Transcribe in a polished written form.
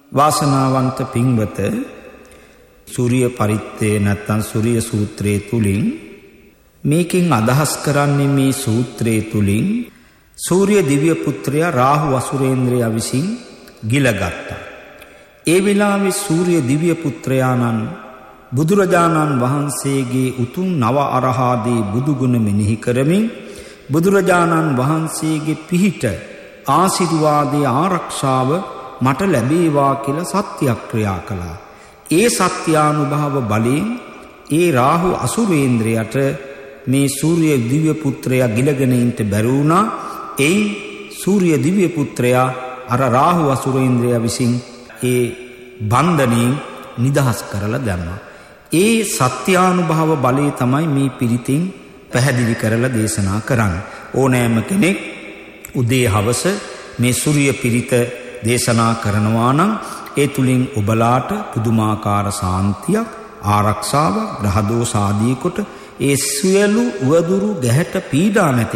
වාසනාවන්ත පින්වත සූර්ය පරිත්තේ නැත්නම් සූර්ය සූත්‍රයේ තුලින් මේකෙන් අදහස් කරන්නේ මේ සූත්‍රයේ තුලින් සූර්ය දිව්‍ය පුත්‍රයා රාහු අසුරේන්ද්‍රයා විසින් ගිලගත්තා. ඒ වෙලාවේ සූර්ය දිව්‍ය පුත්‍රයාණන් බුදුරජාණන් වහන්සේගේ උතුම් නව අරහාදී බුදුගුණ මෙනෙහි කරමින් බුදුරජාණන් වහන්සේගේ පිහිට ආශිර්වාදයේ ආරක්ෂාව මට ලැබේවා කියලා සත්‍යක්‍රියා කළා. ඒ සත්‍යානුභව බලයෙන් ඒ රාහු අසුරේන්ද්‍රයට මේ සූර්ය දිව්‍ය පුත්‍රයා ගිලගෙන ඉන්න බැරි වුණා. ඒ සූර්ය දිව්‍ය පුත්‍රයා අර රාහු අසුරේන්ද්‍රයා විසින් ඒ බන්ධනයෙන් නිදහස් කරලා දැම්මා. ඒ සත්‍යානුභව බලය තමයි මේ පිරිතින් පැහැදිලි කරලා දේශනා කරන්නේ. ඕනෑම කෙනෙක් උදේ හවස මේ සූර්ය පිරිත දේශනා කරනවා නම් ඒ තුලින් ඔබලාට පුදුමාකාර සාන්තියක් ආරක්ෂාවක් ග්‍රහ දෝෂ ආදී කොට ඒ සියලු උවදුරු ගැහැට පීඩා නැති